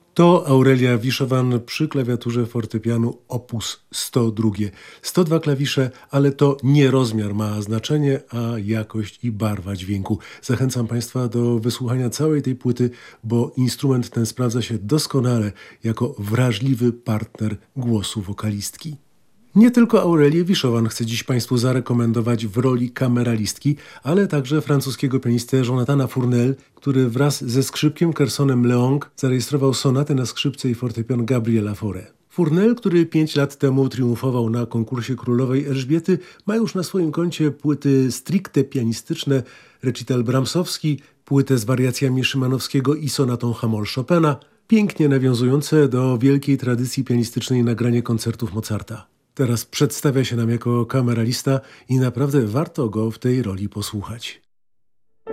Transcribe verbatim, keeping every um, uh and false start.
To Aurelia Wiszowan przy klawiaturze fortepianu opus sto dwa. sto dwa klawisze, ale to nie rozmiar ma znaczenie, a jakość i barwa dźwięku. Zachęcam Państwa do wysłuchania całej tej płyty, bo instrument ten sprawdza się doskonale jako wrażliwy partner głosu wokalistki. Nie tylko Aurelię Wiszowan chcę dziś Państwu zarekomendować w roli kameralistki, ale także francuskiego pianistę Jonathana Fournel, który wraz ze skrzypkiem Kersonem Leong zarejestrował sonatę na skrzypce i fortepian Gabriela Fauré. Fournel, który pięć lat temu triumfował na konkursie królowej Elżbiety, ma już na swoim koncie płyty stricte pianistyczne, recital Brahmsowski, płytę z wariacjami Szymanowskiego i sonatą Hamoll Chopina, pięknie nawiązujące do wielkiej tradycji pianistycznej nagranie koncertów Mozarta. Teraz przedstawia się nam jako kameralista i naprawdę warto go w tej roli posłuchać.